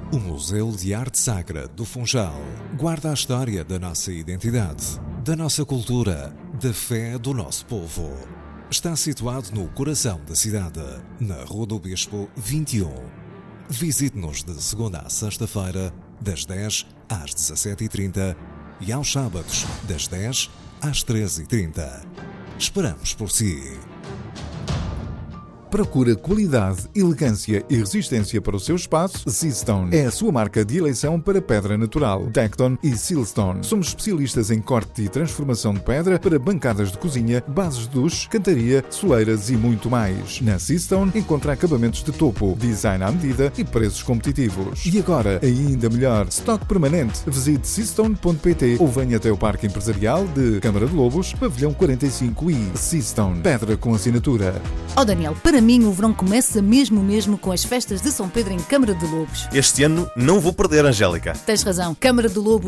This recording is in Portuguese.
O Museu de Arte Sacra do Funchal guarda a história da nossa identidade, da nossa cultura, da fé do nosso povo. Está situado no coração da cidade, na Rua do Bispo 21. Visite-nos de segunda à sexta-feira, das 10 às 17h30 e aos sábados, das 10 às 13h30. Esperamos por si. Procura qualidade, elegância e resistência para o seu espaço? Seastone é a sua marca de eleição para pedra natural. Tecton e Sealstone. Somos especialistas em corte e transformação de pedra para bancadas de cozinha, bases de duche, cantaria, soleiras e muito mais. Na Seastone encontra acabamentos de topo, design à medida e preços competitivos. E agora, ainda melhor, estoque permanente. Visite seastone.pt ou venha até o Parque Empresarial de Câmara de Lobos, Pavilhão 45 e Seastone. Pedra com assinatura. Daniel, para mim o verão começa mesmo com as festas de São Pedro em Câmara de Lobos. Este ano não vou perder, Angélica. Tens razão, Câmara de Lobos